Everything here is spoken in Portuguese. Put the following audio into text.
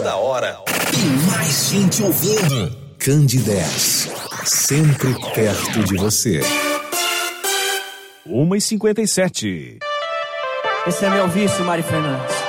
toda hora e mais gente ouvindo. Candidez, sempre perto de você. 1h57. Esse é meu vício, Mari Fernandes.